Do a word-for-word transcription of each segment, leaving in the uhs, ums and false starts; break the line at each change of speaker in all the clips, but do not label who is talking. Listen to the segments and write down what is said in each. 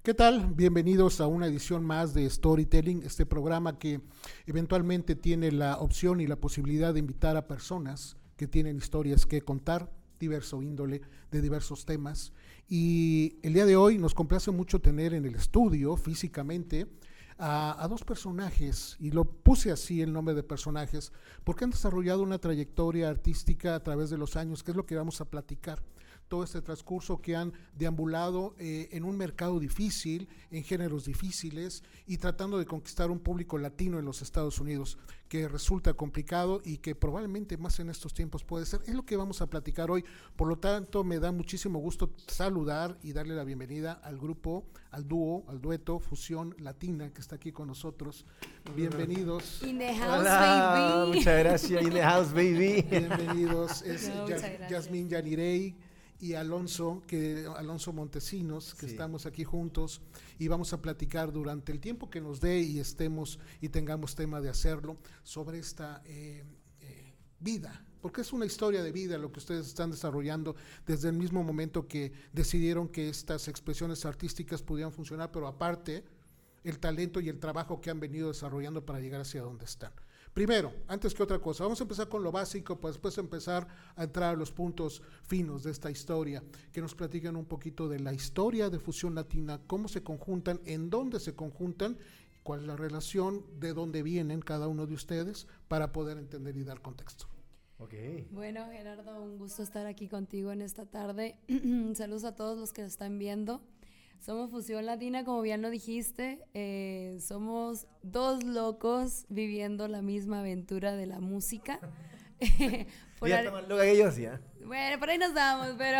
¿Qué tal? Bienvenidos a una edición más de Storytelling, este programa que eventualmente tiene la opción y la posibilidad de invitar a personas que tienen historias que contar, diverso índole, de diversos temas. Y el día de hoy nos complace mucho tener en el estudio físicamente a, a dos personajes, y lo puse así el nombre de personajes, porque han desarrollado una trayectoria artística a través de los años, que es lo que vamos a platicar. Todo este transcurso que han deambulado eh, en un mercado difícil, en géneros difíciles y tratando de conquistar un público latino en los Estados Unidos, que resulta complicado y que probablemente más en estos tiempos puede ser. Es lo que vamos a platicar hoy. Por lo tanto, me da muchísimo gusto saludar y darle la bienvenida al grupo, al dúo, al dueto Fusión Latina que está aquí con nosotros. Bienvenidos.
In the house,
Hola,
baby.
muchas gracias, in the house, baby.
Bienvenidos. Es
No,
Yas,
muchas gracias.
Yasmín Yanirey y Alonso, que Alonso Montesinos, que
Sí.
estamos aquí juntos y vamos a platicar durante el tiempo que nos dé y estemos y tengamos tema de hacerlo sobre esta eh, eh, vida, porque es una historia de vida lo que ustedes están desarrollando desde el mismo momento que decidieron que estas expresiones artísticas pudieran funcionar, pero aparte el talento y el trabajo que han venido desarrollando para llegar hacia donde están. Primero, antes que otra cosa, vamos a empezar con lo básico para después empezar a entrar a los puntos finos de esta historia, que nos platiquen un poquito de la historia de Fusión Latina, cómo se conjuntan, en dónde se conjuntan, cuál es la relación, de dónde vienen cada uno de ustedes, para poder entender y dar contexto.
Ok.
Bueno, Gerardo, un gusto estar aquí contigo en esta tarde. Saludos a todos los que nos están viendo. Somos Fusión Latina, como bien lo dijiste. Eh, somos dos locos viviendo la misma aventura de la música. Por
Ya
al-
está más loca que yo, sí, ¿eh?
Bueno, por ahí nos damos, pero,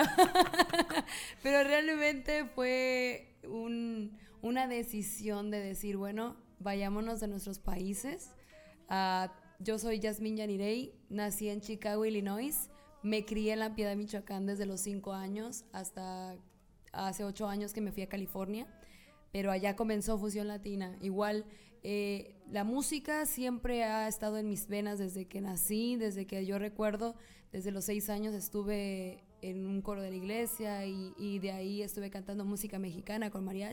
pero realmente fue un, una decisión de decir, bueno, vayámonos de nuestros países. Uh, yo soy Yasmín Yanirey, nací en Chicago, Illinois. Me crié en La Piedad, Michoacán desde los cinco años hasta hace ocho años que me fui a California, pero allá comenzó Fusión Latina. Igual, eh, la música siempre ha estado en mis venas desde que nací, desde que yo recuerdo. Desde los seis años estuve en un coro de la iglesia y, y de ahí estuve cantando música mexicana con mariachi.